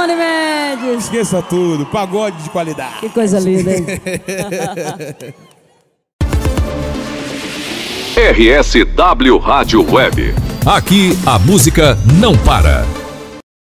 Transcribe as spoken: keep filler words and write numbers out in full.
Marlone Mendes. Esqueça tudo, pagode de qualidade. Que coisa linda, hein? R S W Rádio Web. Aqui a música não para.